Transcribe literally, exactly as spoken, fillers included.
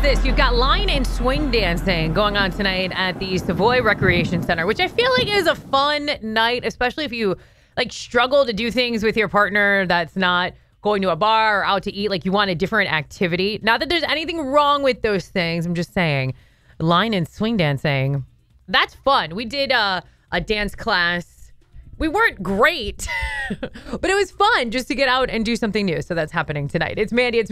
this. You've got line and swing dancing going on tonight at the Savoy Recreation Center, which I feel like is a fun night, especially if you like struggle to do things with your partner that's not going to a bar or out to eat. Like you want a different activity. Not that there's anything wrong with those things. I'm just saying line and swing dancing. That's fun. We did a, a dance class. We weren't great, but it was fun just to get out and do something new. So that's happening tonight. It's Mandy. It's